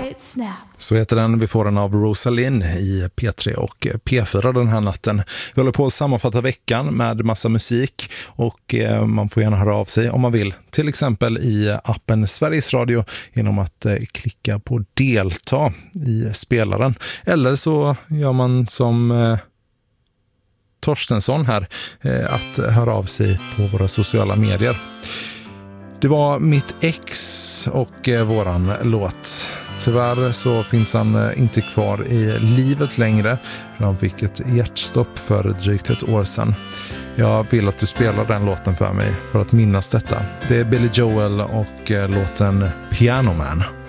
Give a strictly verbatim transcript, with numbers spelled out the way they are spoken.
right snap. Så heter den. Vi får den av Rosalind i P tre och P fyra den här natten. Vi håller på att sammanfatta veckan med massa musik och eh, man får gärna höra av sig om man vill. Till exempel i appen Sveriges Radio genom att eh, klicka på delta i spelaren. Eller så gör man som eh, Torstensson här, eh, att höra av sig på våra sociala medier. Det var Mitt ex och eh, våran låt. Tyvärr så finns han inte kvar i livet längre. Han fick ett hjärtstopp för drygt ett år sedan. Jag vill att du spelar den låten för mig för att minnas detta. Det är Billy Joel och låten Piano Man.